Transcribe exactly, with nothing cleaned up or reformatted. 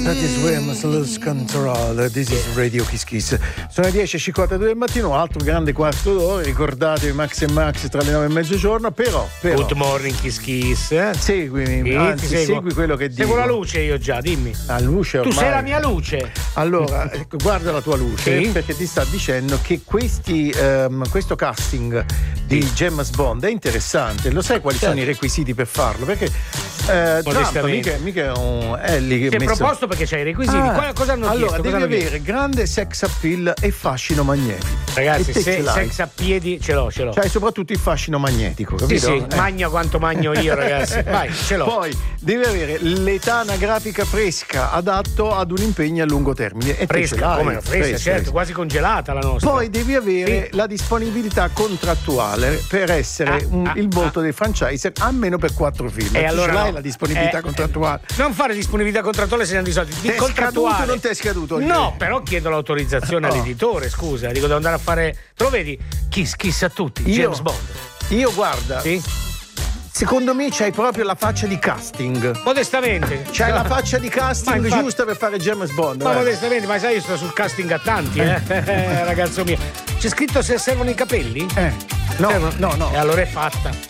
That is where I must lose control. This is Radio Kiss Kiss. Sono le dieci e cinquantadue del mattino, altro grande quarto d'ora. Ricordatevi Max e Max tra le nove e mezzogiorno. Però, però Good morning Kiss Kiss. Seguimi, sì, anzi, seguo. segui quello che dico. Seguo la luce io già, dimmi. La luce ormai. Tu sei la mia luce. Allora, ecco, guarda la tua luce, sì? Perché ti sta dicendo che questi, um, questo casting di sì. James Bond è interessante. Lo sai quali certo. sono i requisiti per farlo? Perché eh, Trump mica, mica è un Ellie che ti è messo... proposto perché c'hai i requisiti. Ah, Qual, cosa hanno allora, chiesto? devi cosa avere grande sex appeal e fascino magnetico. Ragazzi, se sex a piedi ce l'ho, ce l'ho. C'hai soprattutto il fascino magnetico, capito? Sì, sì, eh. magno quanto magno io, ragazzi. Vai, ce l'ho. Poi devi avere l'età anagrafica fresca, adatto ad un impegno a lungo termine. E fresca, te ce l'hai, come fresca, fresca, certo, fresca. Quasi congelata la nostra. Poi devi avere sì. la disponibilità contrattuale per essere ah, un, ah, il voto ah. dei franchiser, almeno per quattro film. E tu allora ce l'hai no. la disponibilità eh, contrattuale. Non fare disponibilità contrattuale se ne hanno di soldi. Di contrattuale. Non ti è scaduto? No, però chiedo l'autorizzazione oh. all'editore, scusa. Dico, devo andare a fare. Te lo vedi? Kiss, kiss a tutti. Io, James Bond. Io guarda. Sì? Secondo me c'hai proprio la faccia di casting. Modestamente. C'hai la faccia di casting infatti, giusta per fare James Bond. Ma eh. modestamente, ma sai, io sto sul casting a tanti, eh? Ragazzo mio. C'è scritto se servono i capelli? Eh. No, servono? no, no. E allora è fatta.